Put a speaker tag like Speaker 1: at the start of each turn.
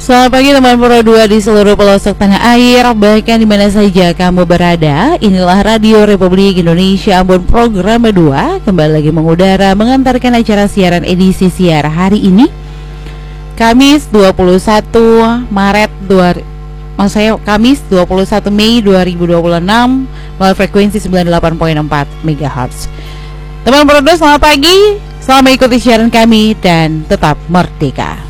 Speaker 1: Selamat pagi teman Pro 2 di seluruh pelosok tanah air, bahkan di mana saja kamu berada. Inilah Radio Republik Indonesia Ambon Program 2 kembali lagi mengudara mengantarkan acara siaran edisi siar hari ini Kamis 21 Mei 2026 melalui frekuensi 98.4 MHz. Teman Pro 2 selamat pagi, selamat mengikuti siaran kami dan tetap merdeka.